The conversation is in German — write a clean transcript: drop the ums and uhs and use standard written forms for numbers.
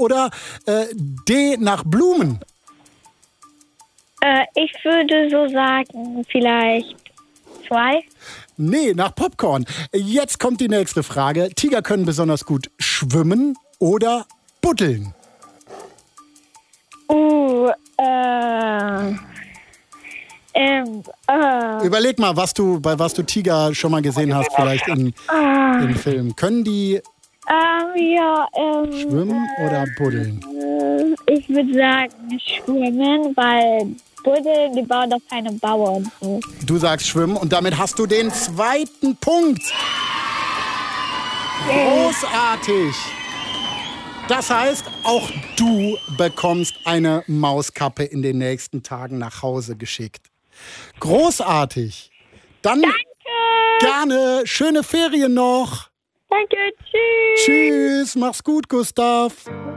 oder D nach Blumen? Ich würde so sagen, vielleicht 2. Nee, nach Popcorn. Jetzt kommt die nächste Frage. Tiger können besonders gut schwimmen oder buddeln? Überleg mal, bei was du Tiger schon mal gesehen hast, vielleicht in Filmen. Können die schwimmen oder buddeln? Ich würde sagen schwimmen, weil buddeln, die bauen doch keine Bauern. Du sagst schwimmen und damit hast du den 2. Punkt. Großartig. Das heißt, auch du bekommst eine Mauskappe in den nächsten Tagen nach Hause geschickt. Großartig. Dann Danke. Gerne. Schöne Ferien noch. Danke. Tschüss. Tschüss. Mach's gut, Gustav.